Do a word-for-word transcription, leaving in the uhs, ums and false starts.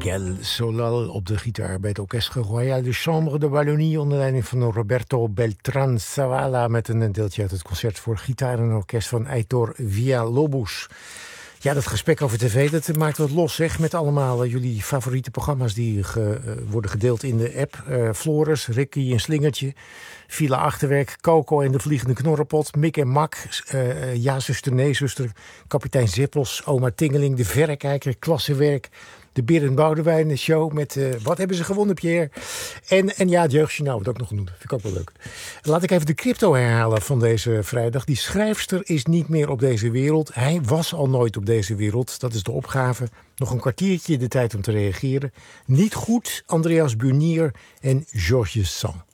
Miguel Solal op de gitaar bij het Orchestre Royal de Chambre de Wallonie onder leiding van Roberto Beltrán Zavala met een deeltje uit het concert voor gitaar en orkest van Heitor Villalobos. Ja, dat gesprek over tv, dat maakt wat los, zeg, met allemaal uh, jullie favoriete programma's die ge, uh, worden gedeeld in de app. Uh, Floris, Ricky en Slingertje, Villa Achterwerk, Coco en de Vliegende Knorrenpot, Mick en Mak, uh, Ja zuster, nee zuster, Kapitein Zippels, Oma Tingeling, De Verrekijker, Klassenwerk, de Berend Boudewijn show met uh, Wat hebben ze gewonnen, Pierre? En, en ja, het Jeugdjournaal wordt ook nog genoemd. Vind ik ook wel leuk. Laat ik even de crypto herhalen van deze vrijdag. Die schrijfster is niet meer op deze wereld. Hij was al nooit op deze wereld. Dat is de opgave. Nog een kwartiertje de tijd om te reageren. Niet goed, Andreas Bunier en Georges Sand.